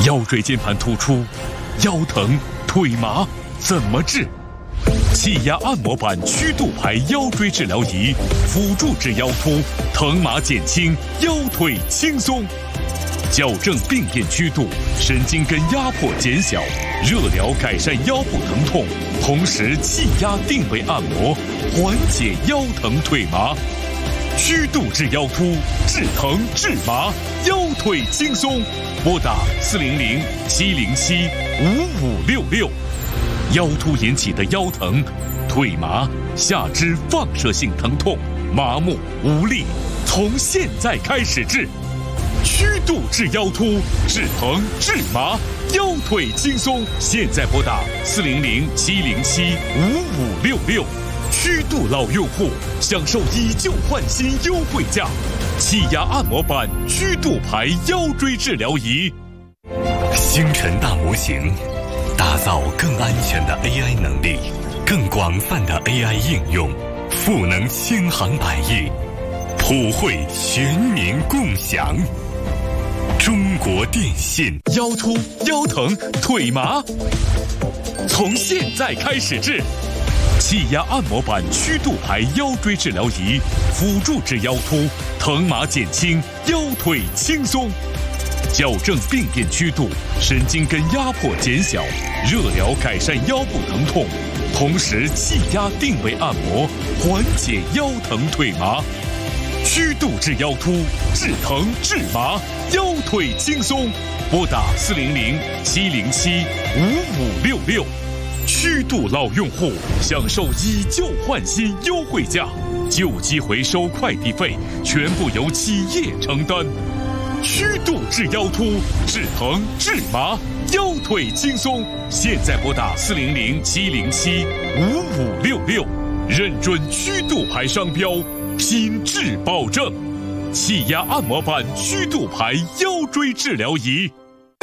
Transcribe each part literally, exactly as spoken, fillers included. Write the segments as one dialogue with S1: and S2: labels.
S1: 腰椎间盘突出、腰疼、腿麻怎么治？气压按摩板曲度排腰椎治疗仪，辅助治腰突，疼麻减轻，腰腿轻松。矫正病变曲度，神经根压迫减小，热疗改善腰部疼痛，同时气压定位按摩，缓解腰疼腿麻。曲度治腰突，治疼治麻，腰腿轻松。拨打四零零七零七五五六六。腰突引起的腰疼、腿麻、下肢放射性疼痛、麻木无力，从现在开始治。曲度治腰突，治疼治麻，腰腿轻松。现在拨打四零零七零七五五六六。曲度老用户享受以旧换新优惠价，气压按摩板曲度排腰椎治疗仪。
S2: 星辰大模型，打造更安全的 A I 能力，更广泛的 A I 应用，赋能千行百业，普惠全民共享。中国电信。
S1: 腰突、腰疼、腿麻，从现在开始治。气压按摩板曲度排腰椎治疗仪，辅助治腰突，疼麻减轻，腰腿轻松。矫正病变曲度，神经根压迫减小，热疗改善腰部疼痛，同时气压定位按摩，缓解腰疼腿麻。曲度治腰突，治疼治麻，腰腿轻松。拨打四零零七零七五五六六。曲度老用户享受以旧换新优惠价，旧机回收快递费全部由企业承担。曲度治腰突，治疼治麻，腰腿轻松。现在拨打四零零七零七五五六六，认准曲度牌商标，品质保证。气压按摩板曲度牌腰椎治疗仪。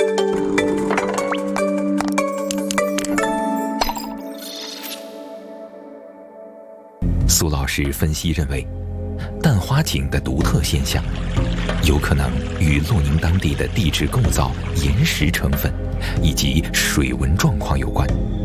S3: 苏老师分析认为，淡花井的独特现象，有可能与洛宁当地的地质构造、岩石成分以及水文状况有关。